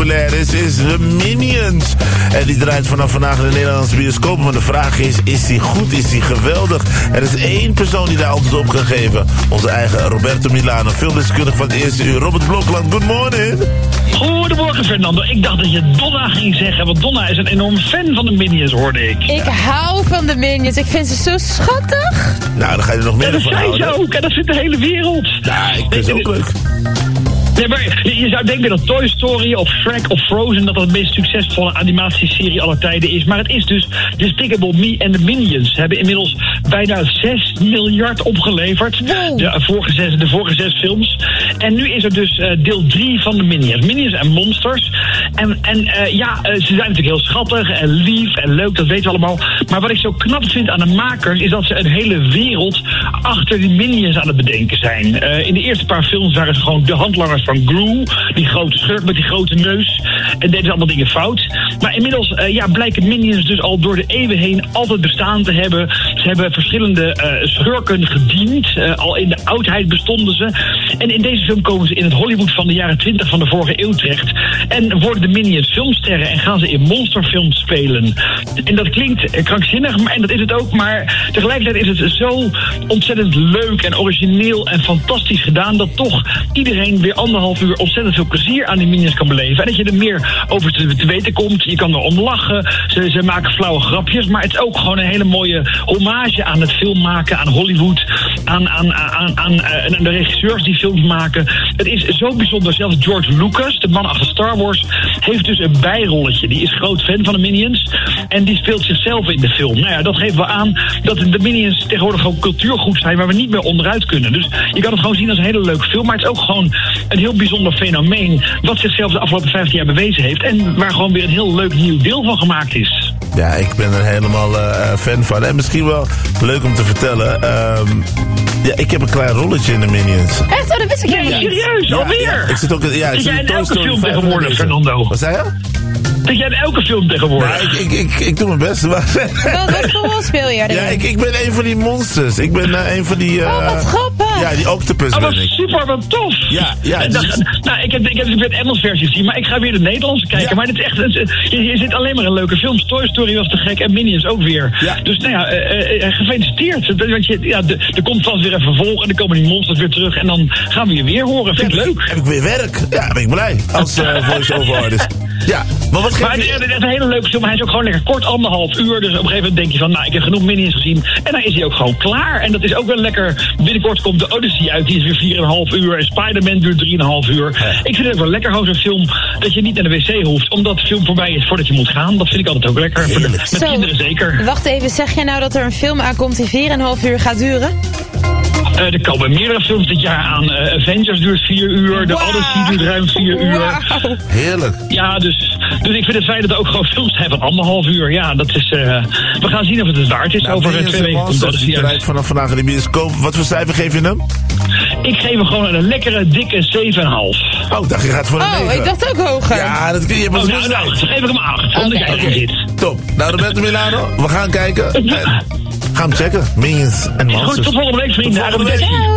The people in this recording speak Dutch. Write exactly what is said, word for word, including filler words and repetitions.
populair is, is The Minions. En die draait vanaf vandaag in de Nederlandse bioscoop. Maar de vraag is, is die goed? Is die geweldig? Er is één persoon die daar antwoord op kan geven. Onze eigen Roberto Milano, filmdeskundige van het eerste uur. Robert Blokland, good morning. Goedemorgen, Fernando. Ik dacht dat je Donna ging zeggen, want Donna is een enorm fan van de Minions, hoorde ik. Ik hou van de Minions. Ik vind ze zo schattig. Nou, dan ga je er nog meer ja, van dat houden. zijn ze ook, en dat vindt de hele wereld. Ja, ik vind het ook leuk. Nee, maar je zou denken dat Toy Story of Shrek of Frozen dat dat de meest succesvolle animatieserie aller tijden is. Maar het is dus Despicable Me en de Minions hebben inmiddels bijna zes miljard opgeleverd. Wow. De vorige zes, de vorige zes films. En nu is er dus uh, deel drie van de Minions. Minions en Monsters. En, en uh, ja, uh, ze zijn natuurlijk heel schattig en lief en leuk, dat weten we allemaal. Maar wat ik zo knap vind aan de makers is dat ze een hele wereld achter die Minions aan het bedenken zijn. Uh, in de eerste paar films waren ze gewoon de handlangers van Gru, die grote schurk met die grote neus. En deden ze allemaal dingen fout. Maar inmiddels uh, ja, blijken Minions dus al door de eeuwen heen altijd bestaan te hebben. Ze hebben verschillende uh, schurken gediend. Uh, al in de oudheid bestonden ze. En in deze film komen ze in het Hollywood van de jaren twintig van de vorige eeuw terecht. En worden de Minions filmsterren en gaan ze in monsterfilms spelen. En dat klinkt krankzinnig, maar, en dat is het ook. Maar tegelijkertijd is het zo ontzettend leuk en origineel en fantastisch gedaan dat toch iedereen weer anderhalf uur ontzettend veel plezier aan die Minions kan beleven. En dat je er meer over te, te weten komt. Je kan er om lachen. Ze, ze maken flauwe grapjes. Maar het is ook gewoon een hele mooie hommage aan het film maken, aan Hollywood, aan, aan, aan, aan, aan de regisseurs die films maken. Het is zo bijzonder. Zelfs George Lucas, de man achter Star Wars, heeft dus een bijrolletje. Die is groot fan van de Minions. En die speelt zichzelf in de film. Nou ja, dat geeft wel aan dat de Minions tegenwoordig gewoon cultuurgoed zijn waar we niet meer onderuit kunnen. Dus je kan het gewoon zien als een hele leuke film. Maar het is ook gewoon een heel bijzonder fenomeen wat zichzelf de afgelopen vijftien jaar bewezen heeft. En waar gewoon weer een heel leuk nieuw deel van gemaakt is. Ja, ik ben er helemaal uh, fan van. En misschien wel leuk om te vertellen. Um, ja, ik heb een klein rolletje in de Minions. Echt? Oh, dat wist ik helemaal niet. Serieus, Ja, alweer? ja, ik zit ook in, ja, ik Zit zit jij in in Toy elke Story film vijf tegenwoordig, en Fernando? Wat zei je? Dat jij in elke film tegenwoordig? Nou, ik, ik, ik, ik doe mijn best. Maar Wat, wat voor rol speel je erin? ja, ik, ik ben een van die monsters. Ik ben uh, een van die... Uh, Oh, wat grappig. Ja, die octopus Oh, ben wat ik. super, wat tof. Ja, ja. En Dus, dan, nou, ik heb, ik heb weer de Engels versie gezien, maar ik ga weer de Nederlandse kijken. Ja. Maar dit is echt, een, je, je zit alleen maar in leuke films. Toy Story was te gek en Minions ook weer. Ja. Dus nou ja, uh, uh, gefeliciteerd. Want je, ja, de, er komt vast weer een vervolg en dan komen die monsters weer terug. En dan gaan we je weer horen. Vind ik leuk. heb ik weer werk. Ja, ben ik blij. Als uh, voice-over artist. Ja, maar wat Maar geef het, je... het is een hele leuke film. Hij is ook gewoon lekker kort, anderhalf uur. Dus op een gegeven moment denk je van, nou, ik heb genoeg Minions gezien. En dan is hij ook gewoon klaar. En dat is ook wel lekker. Binnenkort komt de Odyssey uit. Die is weer vier en een half uur. En Spider-Man duurt drie en een half uur. Ja. Ik vind het ook wel lekker, gewoon zo'n film, dat je niet naar de wc hoeft. Omdat de film voorbij is voordat je moet gaan. Dat vind ik altijd ook lekker. Voor de, met Zo. kinderen zeker. Wacht even, zeg jij nou dat er een film aankomt die vier en een half uur gaat duren? Uh, er komen meerdere films dit jaar aan. Uh, Avengers duurt vier uur. De Wow. Odyssey duurt ruim vier uur. Wauw. Heerlijk. Ja, dus, dus ik vind het fijn dat er ook gewoon films zijn van anderhalf uur. Ja, dat is... Uh, we gaan zien of het het waard is. Nou, Over uh, Minions twee en weken komt de Monsters, die Odyssey uit. draait vanaf vandaag in de bioscoop. Wat voor cijfer geef je hem? Ik geef hem gewoon een lekkere, dikke zeven komma vijf. Oh, ik dacht je gaat voor een Oh, negen. ik dacht ook hoger. Ja, dat kun je Oh, maar nou, nou, dan geef ik hem acht. Omdat jij erin zit. Top. Nou, Roberto Milano, we gaan kijken. En gaan hem checken. Minions en Goed, Monsters. tot volgende week, vrienden. Tot volgende week. Arrivederci.